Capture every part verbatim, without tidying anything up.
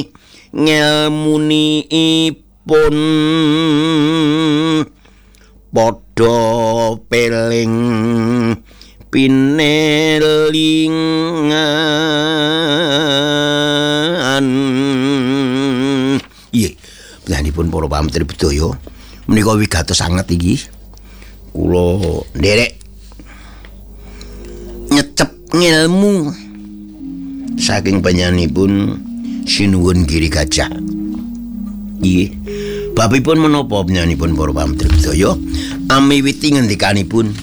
ngelmunipun padha peling pinelingan. Nggih, panjenenganipun para pamitri bedaya menika wigatos sanget iki. Kula nderek nyecep ngilmu saking panjenenganipun Sinuwun Giri Gajah. Nggih, babipun menapa panjenenganipun para pamitri bedaya amiwiti ngendikanipun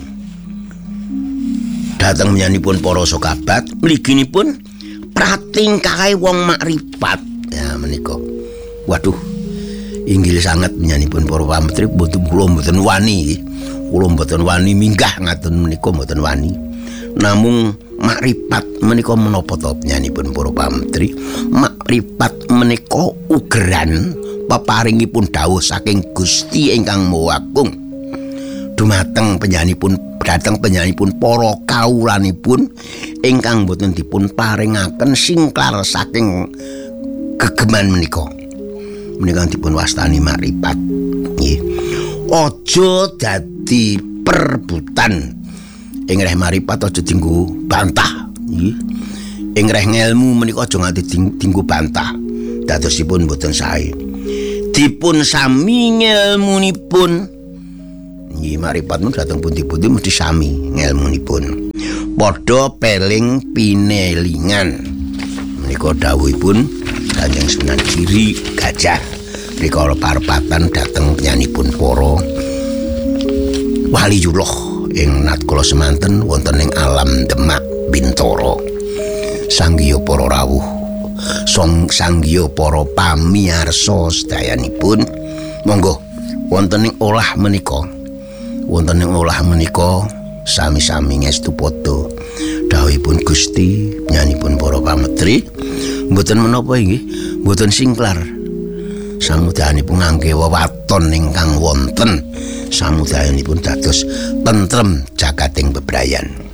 dhateng panjenenganipun para sokabat mliginipun pratingkahe wong makrifat. Ya menika. Waduh, inggil sanget panjenenganipun para pamitri, mboten kula mboten wani. Kula mboten wani minggah ngaten menika mboten wani. Namung makrifat menika menapa to panjenenganipun para pamitri? Makrifat menika ugeran peparingipun dawuh saking Gusti ingkang Maha Agung dumateng panjenenganipun dhateng panjenenganipun para kawulanipun ingkang boten dipun paringaken singklar saking gegeman menika. Menika dipun wastani makrifat. Nggih. Aja dadi perebutan. Ing reh makrifat aja dienggo bantah. Nggih. Ing reh ngelmu menika aja nganti dienggo bantah. Dadosipun boten sae. Dipun sami ngelmunipun. Nggih, makrifat dhateng pundi-pundi mesti sami ngelmunipun. Padha peling pinelingan. Menika dawuhipun Kanjeng Sunan Giri Gajah. Rikala parepatan dhateng panjenenganipun para waliyullah ing Natkala semanten wonten ing alam Demak Bintara. Sanggiya para rawuh, song sanggiya para pamirsa sedayanipun, monggo wonten ing olah menika. Wonten ing olah menika sami-sami ngestu padha dawuhipun Gusti panjenenganipun para pamitri mboten menapa inggih, mboten singklar. Samudayanipun ngangge wewaton ingkang wonten, samudayanipun dados tentrem jagating bebrayan.